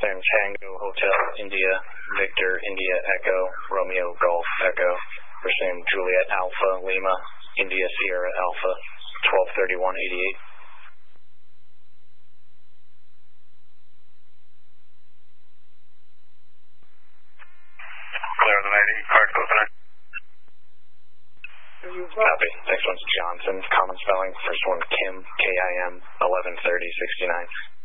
Johnson, Tango, Hotel, India, Victor, India, Echo, Romeo, Golf, Echo, pursuing Juliet, Alpha, Lima, India, Sierra, Alpha, 123188. Clear on the 90, card close on. Copy. Next one's Johnson, common spelling. First one, Kim, Kim, 113069.